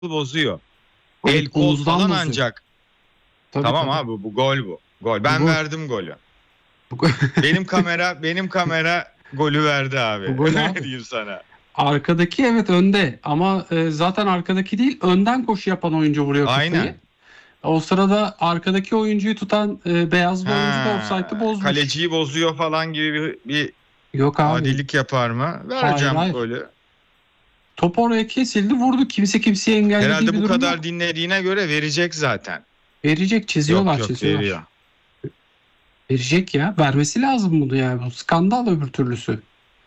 bozuyor. Evet, El kol omuzdan falan bozuyor. ancak. Tabii, Tamam tabii. abi, bu gol bu. Gol. Ben gol. verdim golü. Bu gol, Benim kamera golü verdi bu abi. gol Öyle abi. diyeyim sana. Arkadaki evet önde ama zaten arkadaki değil önden koşu yapan oyuncu vuruyor kafayı. Aynen. O sırada arkadaki oyuncuyu tutan beyazlı oyuncu da offside'ı Ha, bozmuş. kaleciyi bozuyor falan gibi bir Yok abi. adilik yapar mı? Hayır, Vereceğim hayır. golü. Top oraya kesildi, vurdu. Kimse kimseyi engellediği Herhalde bir bu durum kadar yok. dinlediğine göre verecek zaten. Verecek, Yok çiziyorlar, yok, çiziyorlar. veriyor. Verecek ya. Vermesi lazım bunu yani. Bu skandal öbür türlüsü.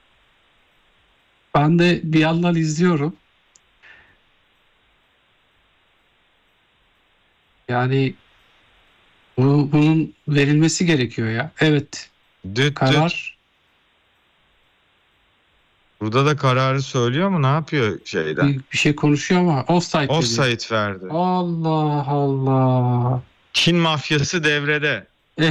Ben de bir yandan izliyorum. Yani bunun verilmesi gerekiyor ya. Evet. Düt düt. Karar Burada da kararı söylüyor mu? Ne yapıyor şeyden? bir şey konuşuyor ama offside dedi. Offside verdi. Allah Allah. Çin mafyası devrede.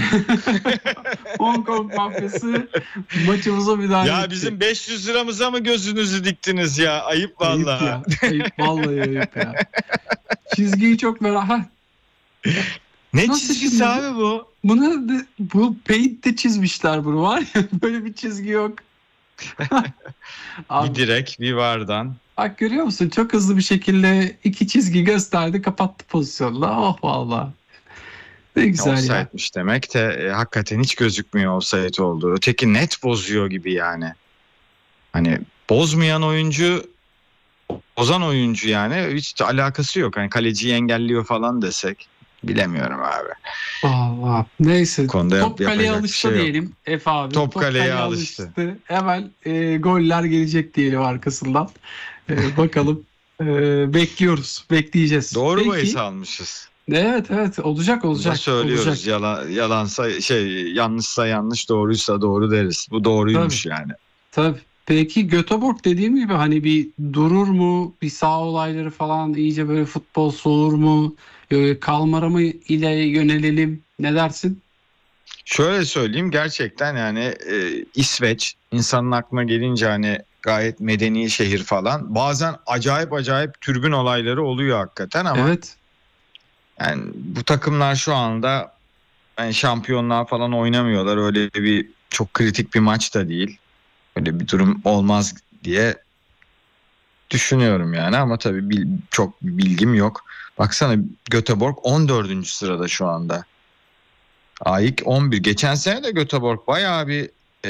Hong Kong mafyası maçımıza müdahale Ya etti. bizim 500 liramıza mı gözünüzü diktiniz ya? Ayıp Ayıp vallahi. ya. Ayıp. Vallahi ayıp ya. Çizgiyi çok merak... Ha, Ne nasıl çizgisi şimdi? abi bu? Bu Paint'te çizmişler bunu var ya. Böyle bir çizgi yok. Bir Abi direk, bir vardan. bak, görüyor musun? Çok hızlı bir şekilde iki çizgi gösterdi, kapattı pozisyonla. Oh vallahi. Ne güzel ya. Offside'miş demek de hakikaten hiç gözükmüyor offside olduğu. Öteki net bozuyor gibi yani. Hani bozmayan oyuncu, bozan oyuncu yani hiç de alakası yok. Hani kaleciyi engelliyor falan desek bilemiyorum abi. Vallahi. Neyse. Bu konuda Top kaleye yapacak bir alıştı şey yok. diyelim Efe abi. Top Top kaleye kaleye alıştı. alıştı. Hemen goller gelecek diyelim arkasından. Bakalım. Bekliyoruz. Bekleyeceğiz. Doğru bahis Peki. almışız. Evet, evet, olacak Bunu da olacak olacak. söylüyoruz. Yalansa yanlışsa yanlış, doğruysa doğru deriz. Bu Tabii, doğruymuş yani. tabii. Peki Göteborg dediğim gibi hani bir durur mu? Bir sağ olayları falan iyice böyle futbol soğur mu? Kalmara mı ile yönelelim? Ne dersin? Şöyle söyleyeyim, gerçekten yani İsveç insanın aklına gelince hani gayet medeni şehir falan. Bazen acayip acayip türbün olayları oluyor hakikaten ama Evet. yani bu takımlar şu anda yani şampiyonluğa falan oynamıyorlar. Öyle bir çok kritik bir maç da değil. Öyle bir durum olmaz diye düşünüyorum yani, ama tabii çok bilgim yok. Baksana, Göteborg 14. sırada şu anda. AEK 11. Geçen sene de Göteborg bayağı bir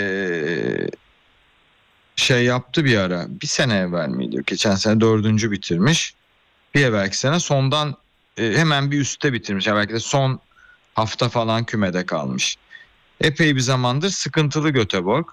şey yaptı bir ara. Bir sene evvel miydi? Geçen sene 4. bitirmiş. Bir evvelki sene sondan hemen bir üstte bitirmiş. Yani belki de son hafta falan kümede kalmış. Epey bir zamandır sıkıntılı Göteborg.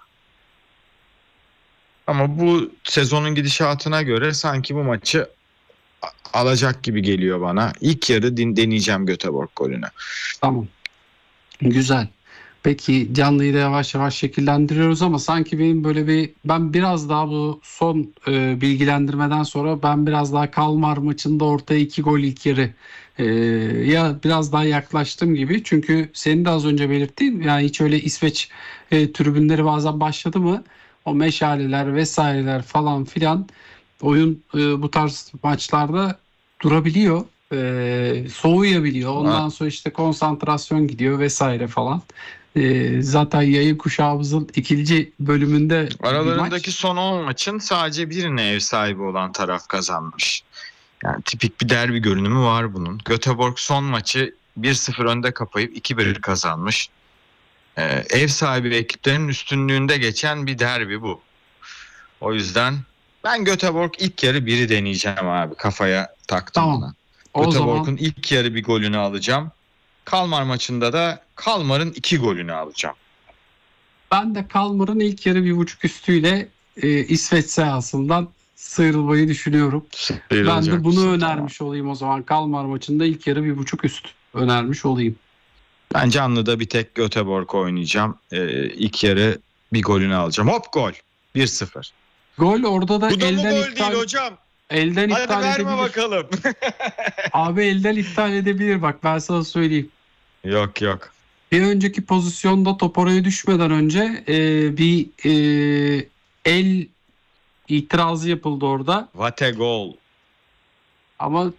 Ama bu sezonun gidişatına göre sanki bu maçı alacak gibi geliyor bana. İlk yarı deneyeceğim Göteborg golünü. Tamam. Güzel. Peki canlıyı da yavaş yavaş şekillendiriyoruz ama sanki ben biraz daha bu son bilgilendirmeden sonra ben biraz daha Kalmar maçında ortaya 2 gol ilk yarı ya biraz daha yaklaştım gibi. Çünkü senin de az önce belirttiğin yani hiç öyle İsveç tribünleri bazen başladı mı o meşaleler vesaireler falan filan oyun bu tarz maçlarda durabiliyor. Soğuyabiliyor. Ondan sonra işte konsantrasyon gidiyor vesaire falan. Zaten yayın kuşağımızın ikinci bölümünde bir Aralarındaki maç. son 10 maçın sadece birine ev sahibi olan taraf kazanmış. Yani tipik bir derbi görünümü var bunun. Göteborg son maçı 1-0 önde kapayıp 2-1 kazanmış. Ev sahibi ekiplerin üstünlüğünde geçen bir derbi bu. O yüzden ben Göteborg ilk yarı biri deneyeceğim abi. Kafaya taktım Tamam. ona. O zaman Göteborg'un ilk yarı bir golünü alacağım. Kalmar maçında da Kalmar'ın 2 golünü alacağım. ben de Kalmar'ın ilk yarı 1.5 üstüyle İsveç sahasından sıyrılmayı düşünüyorum. Ben de bunu Sıyrılacaksın, tamam. önermiş olayım o zaman. Kalmar maçında ilk yarı 1.5 üst önermiş olayım. Ben canlıda bir tek Göteborg oynayacağım. İlk yarı bir golünü alacağım. Hop, gol. 1-0. Gol orada da Bu da mı elden gol değil iptal hocam? elden Hadi iptal verme edebilir. bakalım. Abi elden iptal edebilir, bak ben sana söyleyeyim. Yok yok. Bir önceki pozisyonda top oraya düşmeden önce bir el itirazı yapıldı orada. What a goal. Ama